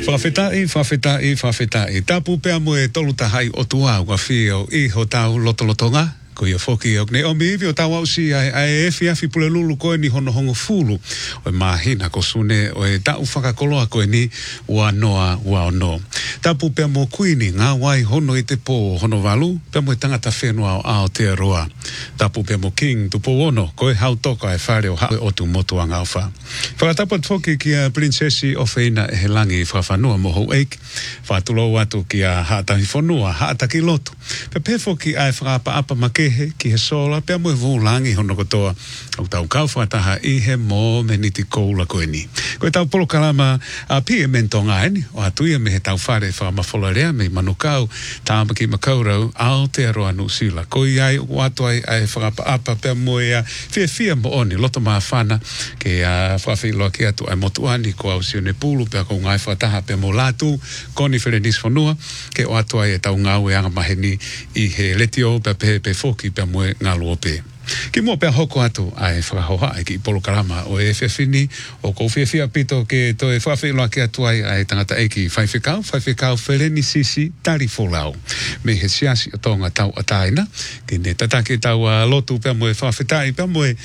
Whawhetai. Tapu pea moe tolu tahai o tua ua whio I ho tau lotolotonga. Ko ia whoki o ne o miivi o tau ausi ai afi pule lulu koe ni hono hongo fulu. O mahina ko sune o tau whakakoloa koe ni ua noa ua ono. Tapu pea mo kuini ngā wai hono I te pō hono walu. Pea mo tangata whenua o Aotearoa. Tapu pea mo king tu pō ono koe hau toka whare o hae o tu motu a ngauwha. Whakatapat whoki kia princesi o whina he langi whawhanua mo hou eik. Whatulo watu kia haatahi whanua haataki lotu. Pe whoki ai whakapa apa make ki he sola pea mo vulangi hono kotoa au tau kau whataha I he mo me niti koula koe ni. Koe tau polo kalama a pia mentonga eni o atuia me he tau whare whakamawholarea me manukau tāma ki makaurau Aotearoa New Zealand. Koe ai watu ai whakapa apa pea mo ea fia mo oni loto maa whana ke whawhiloa ki atu ai motuani ko au sione pulu pea ko ngai whataha pea mo latu koni wherenis whanua ke o atu ai e tau ngau e anga maheni I he letio pea pe whoki pea moe ngā luope. Ki mua pea hoko atu ai whakahoha ai ki polo karama o e whiawhini o ko whiawhia pito ke to e whawhiloa ki atu ai tangata eki whaiwhikau whereni sisi tari wholau. Me he siasi o tonga tau ataina ki ne tatake tau lotu pea moe whawhitai pea moe